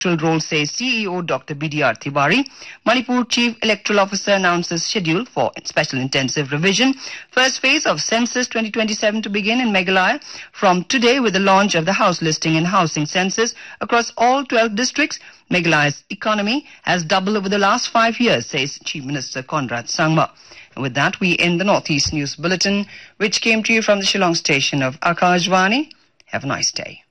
role, says CEO Dr. BDR Tiwari. Manipur Chief Electoral Officer announces schedule for special intensive revision. First phase of Census 2027 to begin in Meghalaya from today with the launch of the house listing and housing census across all 12 districts. Meghalaya's economy has doubled over the last 5 years, says Chief Minister Conrad Sangma. And with that, we end the Northeast News Bulletin, which came to you from the Shillong station of Akashvani. Have a nice day.